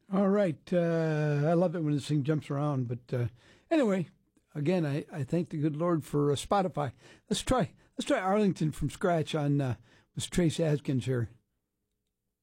All right. I love it when this thing jumps around. But anyway, again, I thank the good Lord for Spotify. Let's try Arlington from scratch on with Trace Adkins here.